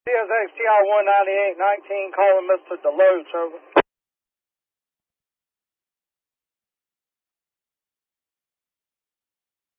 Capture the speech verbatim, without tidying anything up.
C S X T I one ninety-eight nineteen, calling Mister Deloach, over.